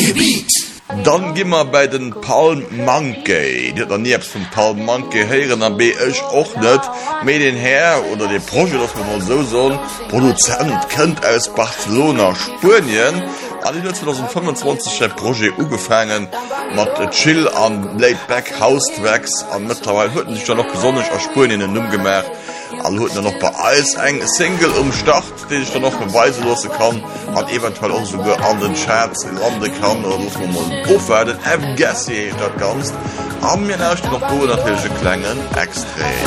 Dann gimmer bei den Palm Monkey, Dit an niebst vum Palm Monkey heieren an BH och net méi den Herr oder de Pro, dats man so Produzent kënnt aus Barcelona Spien. An 2025 Projekt ugefangen mat Chill an Laidback Hauswerks an mittlerweile hueten sich da noch besonders aus Spien in den gemerk. All hueten noch bei alles eng Single Start, den ich da noch beweise lassen kann, hat eventuell auch sogar an den Chats lande kann oder muss man aufwerden. Gassy dat ganz. Am mir noch go natürlich Klängen extrem.